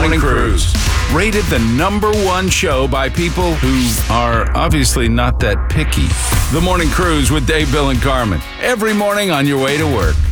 Morning Cruise. Rated the #1 show by people who are obviously not that picky. The Morning Cruise with Dave, Bill, and Carmen. Every morning on your way to work.